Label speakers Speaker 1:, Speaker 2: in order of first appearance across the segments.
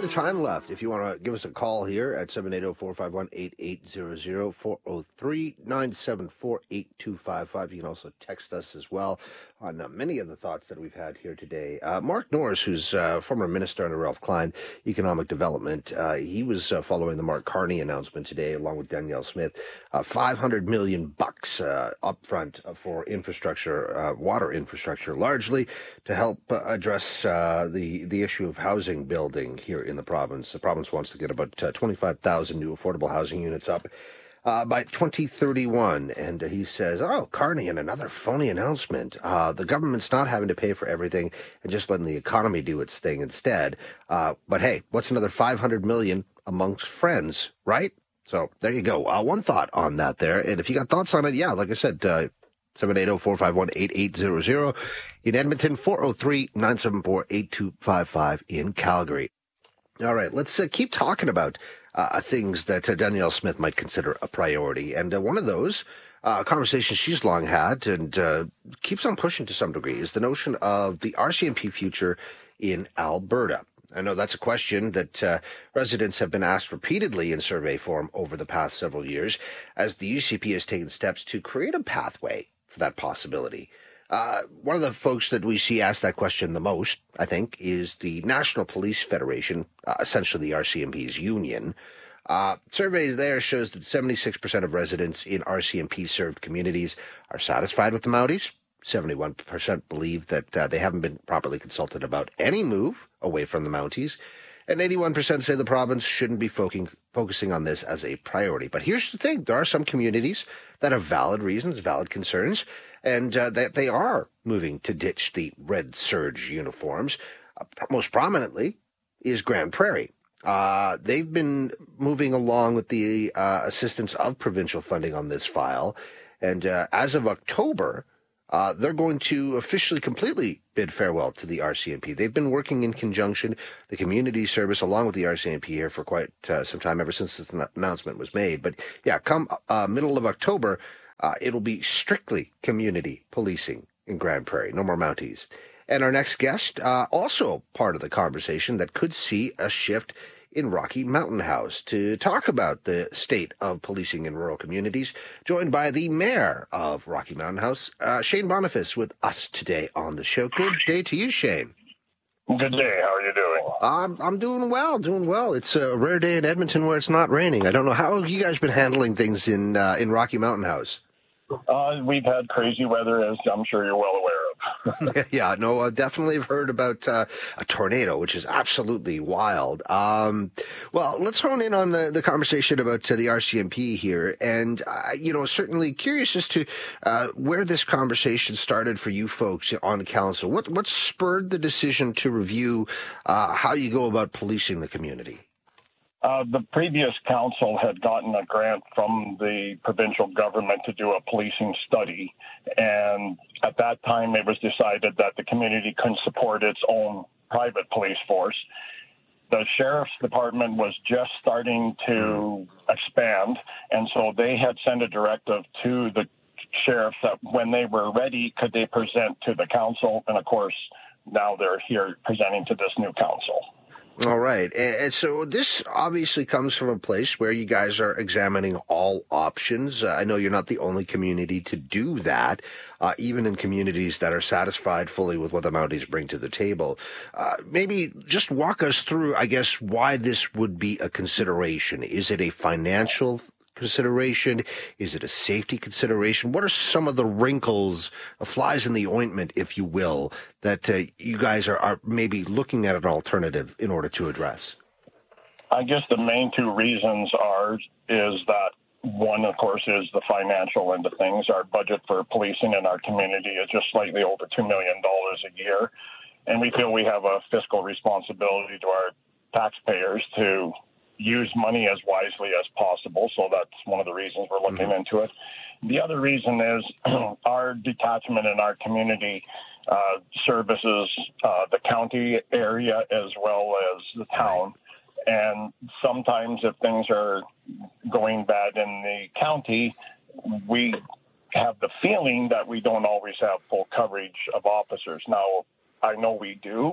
Speaker 1: bit of time left. If you want to give us a call here at 780-451-8800, 403-974-8255. You can also text us as well on many of the thoughts that we've had here today. Mark Norris, who's former minister under Ralph Klein, Economic Development, he was following the Mark Carney announcement today, along with Danielle Smith, $500 million up front for infrastructure, water infrastructure, largely to help address the issue of housing building here in the province. The province wants to get about 25,000 new affordable housing units up by 2031. And he says, Carney, and another phony announcement. The government's not having to pay for everything and just letting the economy do its thing instead. But hey, what's another $500 million amongst friends, right? So there you go. One thought on that there. And if you got thoughts on it, yeah, like I said, 780-451-8800. In Edmonton, 403-974-8255 in Calgary. All right, let's keep talking about things that Danielle Smith might consider a priority. And one of those conversations she's long had and keeps on pushing to some degree is the notion of the RCMP future in Alberta. I know that's a question that residents have been asked repeatedly in survey form over the past several years, as the UCP has taken steps to create a pathway for that possibility. One of the folks that we see ask that question the most, I think, is the National Police Federation, essentially the RCMP's union. Surveys there shows that 76% of residents in RCMP-served communities are satisfied with the Mounties. 71% believe that they haven't been properly consulted about any move away from the Mounties. And 81% say the province shouldn't be focusing on this as a priority. But here's the thing. There are some communities that have valid reasons, valid concerns, and that they are moving to ditch the red surge uniforms. Most prominently is Grand Prairie. They've been moving along with the assistance of provincial funding on this file. And as of October, they're going to officially completely bid farewell to the RCMP. They've been working in conjunction, the community service, along with the RCMP here for quite some time, ever since this announcement was made. But yeah, come middle of October, it'll be strictly community policing in Grand Prairie, no more Mounties. And our next guest, also part of the conversation that could see a shift in Rocky Mountain House to talk about the state of policing in rural communities, joined by the mayor of Rocky Mountain House, Shane Boniface, with us today on the show. Good day to you, Shane.
Speaker 2: Good day. How are you doing?
Speaker 1: I'm doing well. It's a rare day in Edmonton where it's not raining. I don't know, how have you guys been handling things in Rocky Mountain House?
Speaker 2: We've had crazy weather, as I'm sure you're well aware of.
Speaker 1: Yeah, no, I definitely have heard about a tornado, which is absolutely wild. Well, let's hone in on the conversation about the RCMP here. And, certainly curious as to where this conversation started for you folks on council. What spurred the decision to review how you go about policing the community?
Speaker 2: The previous council had gotten a grant from the provincial government to do a policing study, and at that time it was decided that the community couldn't support its own private police force. The sheriff's department was just starting to expand, and so they had sent a directive to the sheriffs that when they were ready, could they present to the council, and of course now they're here presenting to this new council.
Speaker 1: All right. And so this obviously comes from a place where you guys are examining all options. I know you're not the only community to do that, even in communities that are satisfied fully with what the Mounties bring to the table. Maybe just walk us through, I guess, why this would be a consideration. Is it a financial consideration? Is it a safety consideration? What are some of the wrinkles, flies in the ointment, if you will, that you guys are maybe looking at an alternative in order to address?
Speaker 2: I guess the main two reasons is that one, of course, is the financial end of things. Our budget for policing in our community is just slightly over $2 million a year, and we feel we have a fiscal responsibility to our taxpayers to use money as wisely as possible. So that's one of the reasons we're looking into it. The other reason is our detachment in our community services the county area as well as the town. And sometimes if things are going bad in the county, we have the feeling that we don't always have full coverage of officers. Now, I know we do,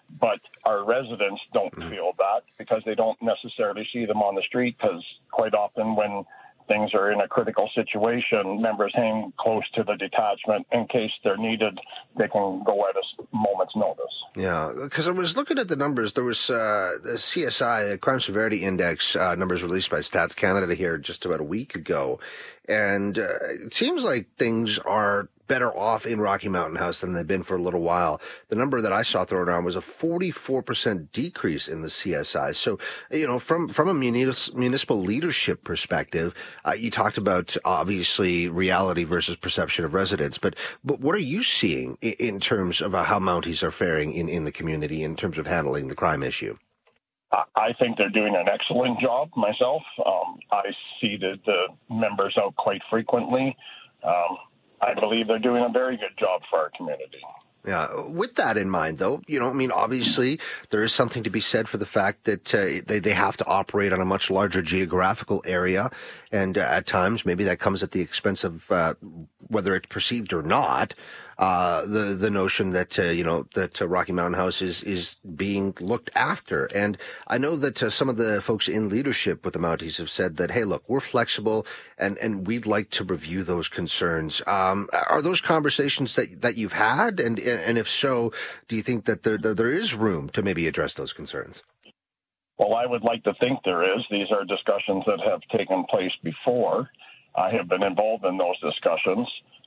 Speaker 2: But our residents don't feel that because they don't necessarily see them on the street, because quite often when things are in a critical situation, members hang close to the detachment in case they're needed. They can go at a moment's notice.
Speaker 1: Yeah, because I was looking at the numbers. There was the CSI, the Crime Severity Index, numbers released by Stats Canada here just about a week ago. And it seems like things are better off in Rocky Mountain House than they've been for a little while. The number that I saw thrown around was a 44% decrease in the CSI. So, from a municipal leadership perspective, you talked about obviously reality versus perception of residents, but what are you seeing in terms of how Mounties are faring in the community in terms of handling the crime issue?
Speaker 2: I think they're doing an excellent job myself. I see the members out quite frequently. I believe they're doing a very good job for our community.
Speaker 1: Yeah. With that in mind, though, obviously there is something to be said for the fact that they have to operate on a much larger geographical area. And at times, maybe that comes at the expense of whether it's perceived or not, the notion that, that Rocky Mountain House is being looked after. And I know that some of the folks in leadership with the Mounties have said that, hey, look, we're flexible and we'd like to review those concerns. Are those conversations that you've had? And if so, do you think that there is room to maybe address those concerns?
Speaker 2: Well, I would like to think there is. These are discussions that have taken place before. I have been involved in those discussions.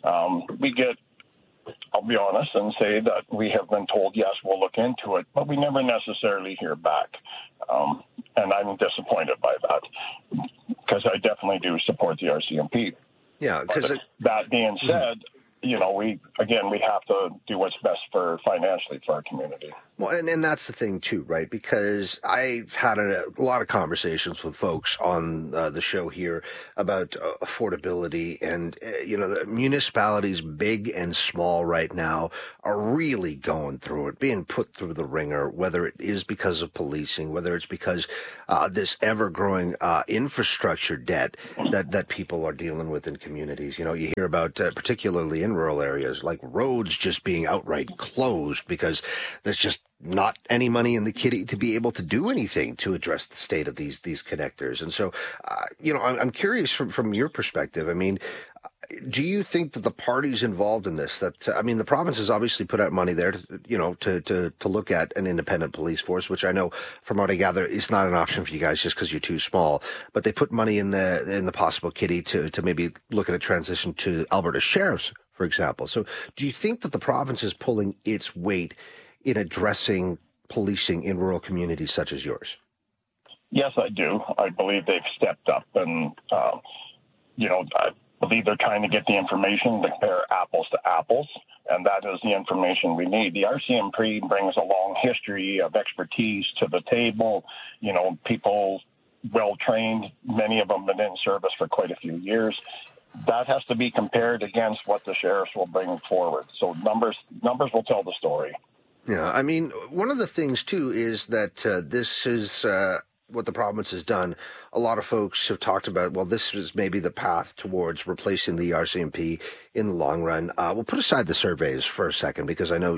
Speaker 2: I'll be honest and say that we have been told, yes, we'll look into it, but we never necessarily hear back. And I'm disappointed by that because I definitely do support the RCMP.
Speaker 1: Yeah, because
Speaker 2: that being said, we have to do what's best financially for our community.
Speaker 1: Well, and that's the thing too, right? Because I've had a lot of conversations with folks on the show here about affordability, and the municipalities, big and small right now, are really going through it, being put through the ringer. Whether it is because of policing, whether it's because this ever-growing infrastructure debt that people are dealing with in communities. You hear about particularly in rural areas, like roads just being outright closed because there's just not any money in the kitty to be able to do anything to address the state of these connectors. And so, I'm curious from your perspective. I mean, do you think that the parties involved in this, the province has obviously put out money there to look at an independent police force, which I know from what I gather is not an option for you guys just because you're too small, but they put money in the possible kitty to maybe look at a transition to Alberta sheriffs, for example. So do you think that the province is pulling its weight in addressing policing in rural communities such as yours?
Speaker 2: Yes, I do. I believe they've stepped up, and I believe they're trying to get the information to compare apples to apples, and that is the information we need. The RCMP brings a long history of expertise to the table. People well-trained, many of them have been in service for quite a few years. That has to be compared against what the sheriffs will bring forward. So numbers will tell the story.
Speaker 1: Yeah, I mean, one of the things, too, is that this is what the province has done. A lot of folks have talked about, well, this is maybe the path towards replacing the RCMP in the long run. We'll put aside the surveys for a second because I know,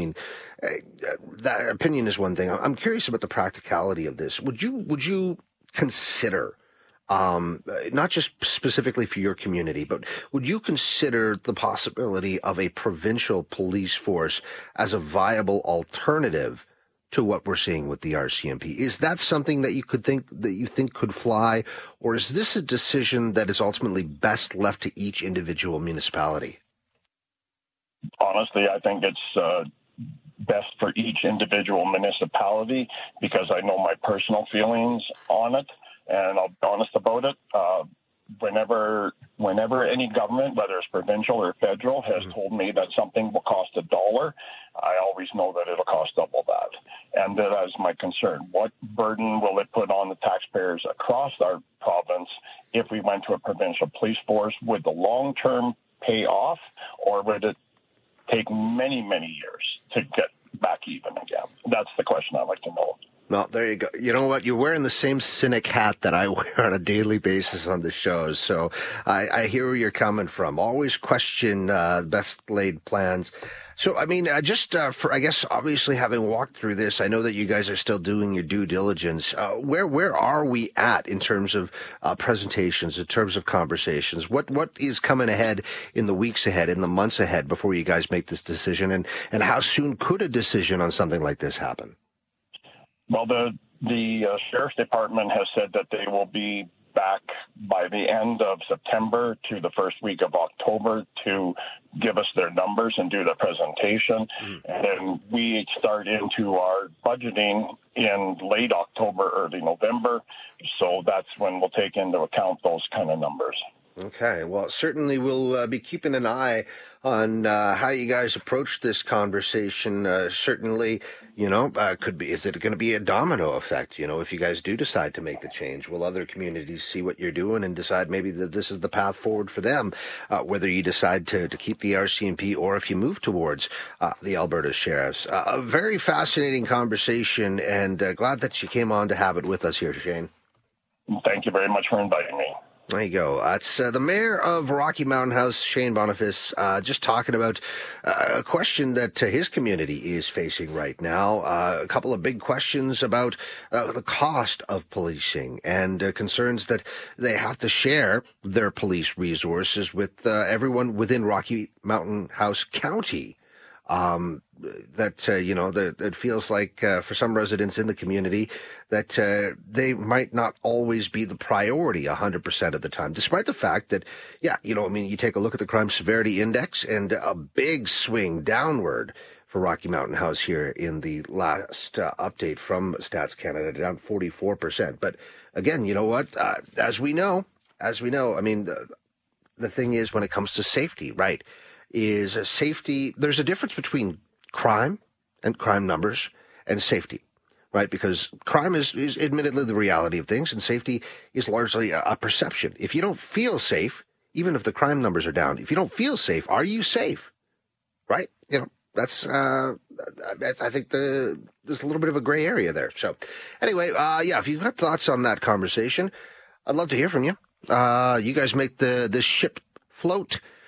Speaker 1: that opinion is one thing. I'm curious about the practicality of this. Would you consider, not just specifically for your community, but would you consider the possibility of a provincial police force as a viable alternative to what we're seeing with the RCMP? Is that something that you think could fly, or is this a decision that is ultimately best left to each individual municipality?
Speaker 2: Honestly, I think it's best for each individual municipality because I know my personal feelings on it. And I'll be honest about it. Whenever any government, whether it's provincial or federal, has told me that something will cost $1, I always know that it'll cost double that. And that is my concern. What burden will it put on the taxpayers across our province if we went to a provincial police force? Would the long-term pay off, or would it take many, many years to get back even again? That's the question I'd like to know.
Speaker 1: Well, there you go. You know what? You're wearing the same cynic hat that I wear on a daily basis on the shows. So I hear where you're coming from. Always question best laid plans So, I mean, I guess, obviously having walked through this, I know that you guys are still doing your due diligence. Where are we at in terms of presentations, in terms of conversations? What is coming ahead in the weeks ahead, in the months ahead before you guys make this decision? And how soon could a decision on something like this happen?
Speaker 2: Well, the Sheriff's Department has said that they will be back by the end of September to the first week of October to give us their numbers and do the presentation. And then we start into our budgeting in late October, early November. So that's when we'll take into account those kind of numbers.
Speaker 1: Okay. Well, certainly we'll be keeping an eye on how you guys approach this conversation. Certainly, is it going to be a domino effect? If you guys do decide to make the change, will other communities see what you're doing and decide maybe that this is the path forward for them, whether you decide to keep the RCMP or if you move towards the Alberta Sheriffs? A very fascinating conversation, and glad that you came on to have it with us here, Shane.
Speaker 2: Thank you very much for inviting me.
Speaker 1: There you go. It's the mayor of Rocky Mountain House, Shane Boniface, just talking about a question that his community is facing right now. A couple of big questions about the cost of policing and concerns that they have to share their police resources with everyone within Rocky Mountain House County. That it feels like for some residents in the community that they might not always be the priority 100% of the time, despite the fact that, you take a look at the crime severity index and a big swing downward for Rocky Mountain House here in the last update from Stats Canada, down 44%. But again, you know what? As we know, I mean, the thing is when it comes to safety, right? Is safety, there's a difference between crime and crime numbers and safety, right? Because crime is admittedly the reality of things, and safety is largely a perception. If you don't feel safe, even if the crime numbers are down, if you don't feel safe, are you safe? Right? That's, I think there's a little bit of a gray area there. So anyway, if you've got thoughts on that conversation, I'd love to hear from you. You guys make this ship float.